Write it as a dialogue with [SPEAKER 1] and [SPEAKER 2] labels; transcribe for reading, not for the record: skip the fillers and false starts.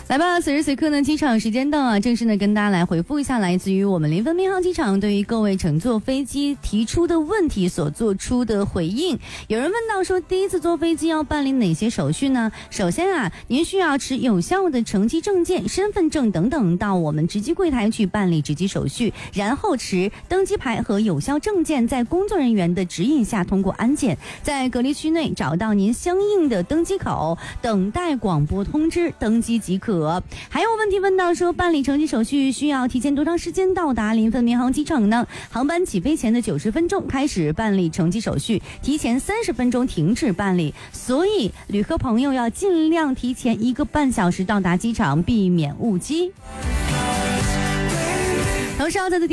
[SPEAKER 1] 来吧，此时此刻呢，机场时间到啊，正式呢跟大家来回复一下来自于我们临汾民航机场对于各位乘坐飞机提出的问题所做出的回应。有人问到说，第一次坐飞机要办理哪些手续呢？首先啊，您需要持有效的乘机证件、身份证等等到我们值机柜台去办理值机手续，然后持登机牌和有效证件，在工作人员的指引下通过安检，在隔离区内找到您相应的登机口，等待广播通知登机即可。还有问题问到说，办理乘机手续需要提前多长时间到达临汾民航机场呢？航班起飞前的90分钟开始办理乘机手续，提前30分钟停止办理，所以旅客朋友要尽量提前1个半小时到达机场，避免误机。同时要在